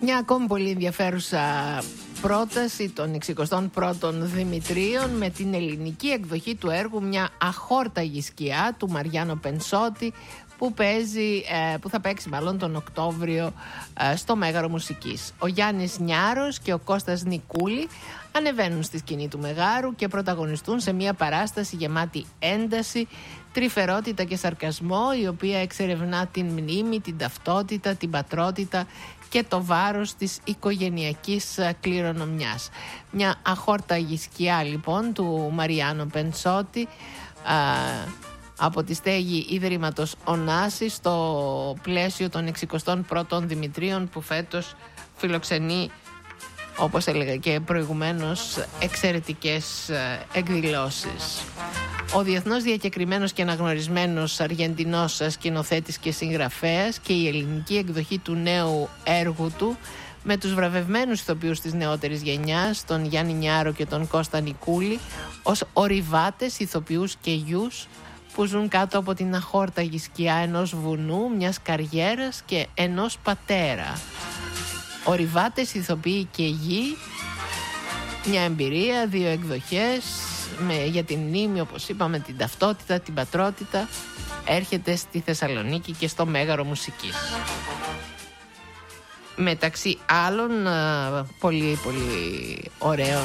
Μια ακόμη πολύ ενδιαφέρουσα πρόταση των 61ων Δημητρίων με την ελληνική εκδοχή του έργου «Μια αχόρταγη σκιά» του Μαριάνο Πενσότη, που θα παίξει μάλλον τον Οκτώβριο στο Μέγαρο Μουσικής. Ο Γιάννης Νιάρος και ο Κώστας Νικούλη ανεβαίνουν στη σκηνή του Μεγάρου και πρωταγωνιστούν σε μια παράσταση γεμάτη ένταση, τρυφερότητα και σαρκασμό, η οποία εξερευνά την μνήμη, την ταυτότητα, την πατρότητα και το βάρος της οικογενειακής κληρονομιάς. Μια αχόρταγη σκιά λοιπόν του Μαριάνο Πενσότη από τη στέγη Ιδρύματος Ωνάση στο πλαίσιο των 61ων Δημητρίων, που φέτος φιλοξενεί, όπως έλεγα και προηγουμένως, εξαιρετικές εκδηλώσεις. Ο διεθνώς διακεκριμένος και αναγνωρισμένος Αργεντινός σκηνοθέτης και συγγραφέας και η ελληνική εκδοχή του νέου έργου του, με τους βραβευμένους ηθοποιούς της νεότερης γενιάς, τον Γιάννη Νιάρο και τον Κώστα Νικούλη, ως ορειβάτες, ηθοποιούς και γιους που ζουν κάτω από την αχόρταγη σκιά ενός βουνού, μιας καριέρας και ενός πατέρα. Ορειβάτες, ηθοποιοί και γη, μια εμπειρία, 2 εκδοχές για την μνήμη, όπως είπαμε, την ταυτότητα, την πατρότητα, έρχεται στη Θεσσαλονίκη και στο Μέγαρο Μουσικής. Μεταξύ άλλων πολύ πολύ ωραίων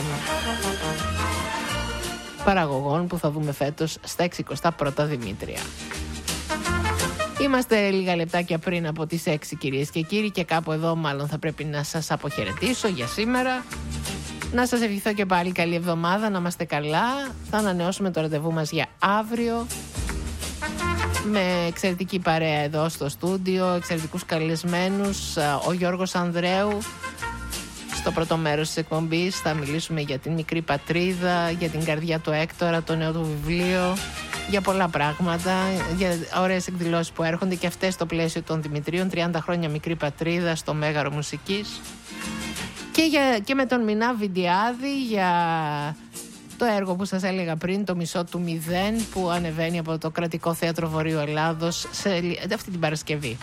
παραγωγών που θα δούμε φέτος στα 61 Δημήτρια. Είμαστε λίγα λεπτάκια πριν από τις 6, κυρίες και κύριοι, και κάπου εδώ μάλλον θα πρέπει να σας αποχαιρετήσω για σήμερα. Να σας ευχηθώ και πάλι καλή εβδομάδα, να είμαστε καλά. Θα ανανεώσουμε το ραντεβού μας για αύριο με εξαιρετική παρέα εδώ στο στούντιο, εξαιρετικούς καλεσμένους. Ο Γιώργος Ανδρέου στο πρώτο μέρος της εκπομπής θα μιλήσουμε για την μικρή πατρίδα, για την καρδιά του Έκτορα, το νέο του βιβλίο, για πολλά πράγματα, για ωραίες εκδηλώσεις που έρχονται και αυτές στο πλαίσιο των Δημητρίων, 30 χρόνια μικρή πατρίδα στο Μέγαρο Μουσικής, και με τον Μινά Βιντιάδη για το έργο που σας έλεγα πριν, το Μισό του Μηδέν, που ανεβαίνει από το Κρατικό Θέατρο Βορείου Ελλάδος αυτή την Παρασκευή.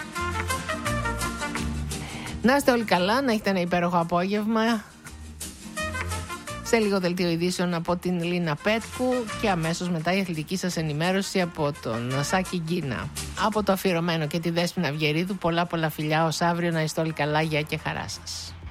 Να είστε όλοι καλά, να έχετε ένα υπέροχο απόγευμα. Σε λίγο δελτίο ειδήσεων από την Λίνα Πέτκου και αμέσως μετά η αθλητική σας ενημέρωση από τον Σάκη Γκίνα. Από το αφιερωμένο και τη Δέσποινα Αυγερίδου, πολλά φιλιά ως αύριο, να είστε όλοι καλά, γεια και χαρά σας.